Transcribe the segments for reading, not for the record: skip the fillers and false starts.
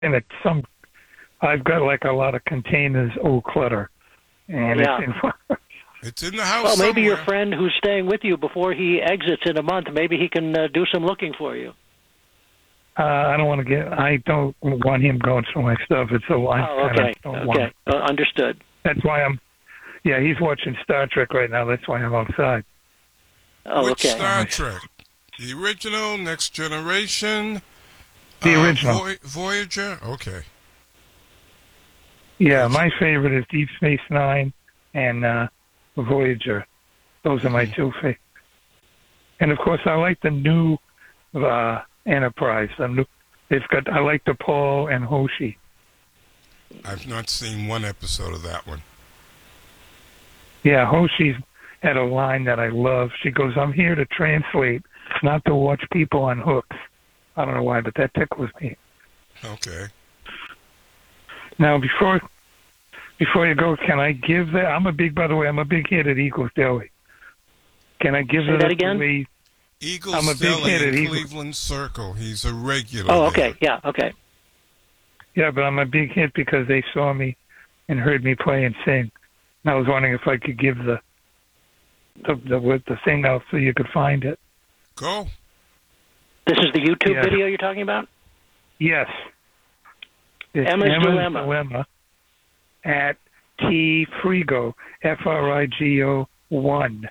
and I've got like a lot of containers, old clutter, and it's in the house. Well, maybe somewhere. your friend who's staying with you before he exits in a month, maybe he can do some looking for you. I don't want him going through my stuff. It's a line. Oh, okay. Understood. That's why he's watching Star Trek right now. That's why I'm outside. Oh, Which okay. Star Trek? The original, Next Generation? The original. Voyager? Okay. Yeah, my favorite is Deep Space Nine and Voyager. Those are my two favorites. And, of course, I like the new Enterprise. I like the Paul and Hoshi. I've not seen one episode of that one. Yeah, Hoshi's had a line that I love. She goes, "I'm here to translate, not to watch people on hooks." I don't know why, but that tickles me. Okay. Now, before you go, can I give that? By the way, I'm a big hit at Eagles Deli. Can I give that again? Eagles Deli in Cleveland Circle. He's a regular. Oh, okay. Yeah, okay. Yeah, but I'm a big hit because they saw me and heard me play and sing. And I was wondering if I could give the thing out so you could find it. Go. This is the YouTube video you're talking about? Yes. It's Emma's Dilemma. At T Frigo, Frigo 1.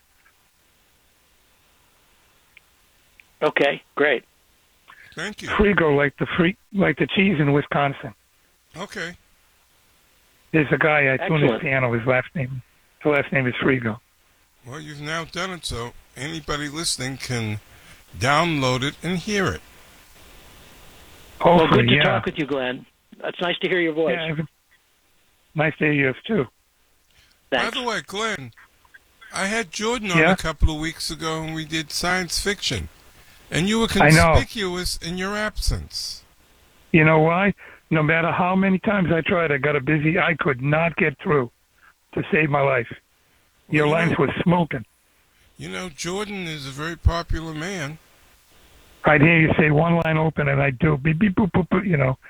Okay, great. Thank you. Frigo, like the cheese in Wisconsin. Okay. There's a guy I tune his piano. His last name is Frigo. Well, you've now done it, so anybody listening can download it and hear it. Hopefully, well, good to talk with you, Glenn. It's nice to hear your voice. Yeah, nice to hear yours, too. Thanks. By the way, Glenn, I had Jordan on a couple of weeks ago, and we did science fiction. And you were conspicuous in your absence. You know why? No matter how many times I tried, I could not get through to save my life. Your lines were smoking. You know, Jordan is a very popular man. I'd hear you say one line open, and I'd do beep, beep, boop, boop, boop, you know.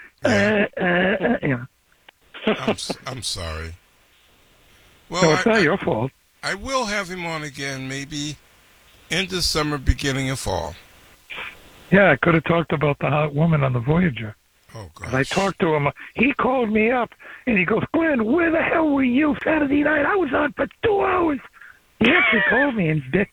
I'm sorry. Well, no, it's not your fault. I will have him on again, maybe end of summer, beginning of fall. Yeah, I could have talked about the hot woman on the Voyager. Oh, gosh. I talked to him. He called me up, and he goes, "Glenn, where the hell were you Saturday night? I was on for 2 hours." He actually called me and did.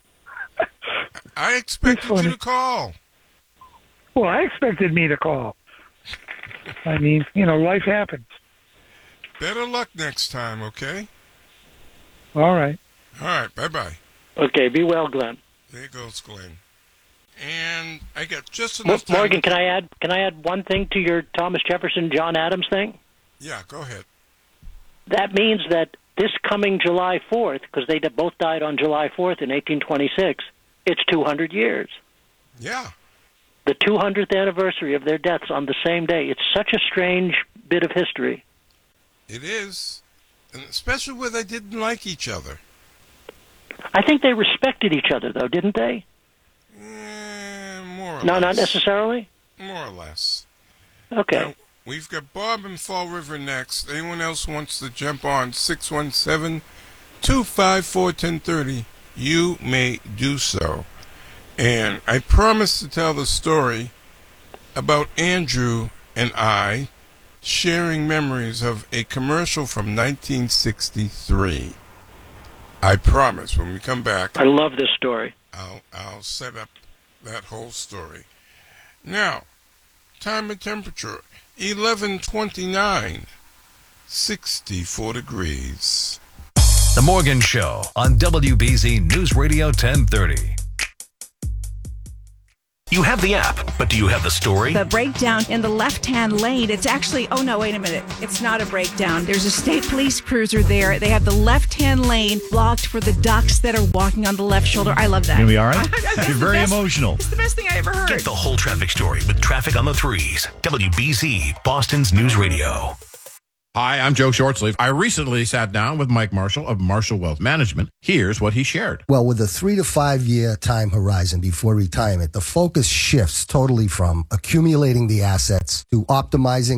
I expected you to call. Well, I expected me to call. I mean, life happens. Better luck next time, okay? All right. All right, bye-bye. Okay, be well, Glenn. There goes Glenn. And I got just enough time. Morgan, can I add one thing to your Thomas Jefferson, John Adams thing? Yeah, go ahead. That means that this coming July 4th, because they both died on July 4th in 1826, it's 200 years. Yeah. The 200th anniversary of their deaths on the same day. It's such a strange bit of history. It is. And especially where they didn't like each other. I think they respected each other, though, didn't they? More or less. No, not necessarily? More or less. Okay. Now, we've got Bob in Fall River next. Anyone else wants to jump on 617-254-1030, you may do so. And I promise to tell the story about Andrew and I sharing memories of a commercial from 1963. I promise when we come back. I love this story. I'll set up that whole story. Now, time and temperature, 11:29, 64 degrees. The Morgan Show on WBZ News Radio 1030. You have the app, but do you have the story? The breakdown in the left-hand lane, it's actually, oh no, wait a minute. It's not a breakdown. There's a state police cruiser there. They have the left-hand lane blocked for the ducks that are walking on the left shoulder. I love that. Gonna be all right? You're very emotional. It's the best thing I ever heard. Get the whole traffic story with Traffic on the Threes. WBZ, Boston's News Radio. Hi, I'm Joe Shortsleeve. I recently sat down with Mike Marshall of Marshall Wealth Management. Here's what he shared. Well, with a 3 to 5 year time horizon before retirement, the focus shifts totally from accumulating the assets to optimizing